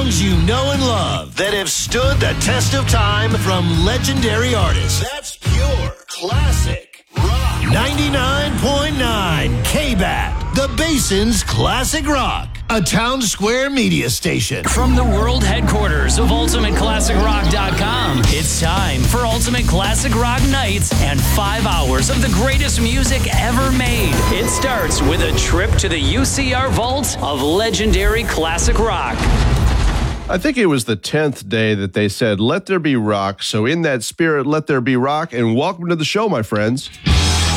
songs you know and love that have stood the test of time from legendary artists. That's pure classic rock. 99.9 KBAT, the Basin's Classic Rock, a Town Square media station. From the world headquarters of UltimateClassicRock.com, it's time for Ultimate Classic Rock Nights and 5 hours of the greatest music ever made. It starts with a trip to the UCR vault of legendary classic rock. I think it was the 10th day that they said, let there be rock. So in that spirit, let there be rock. And welcome to the show, my friends.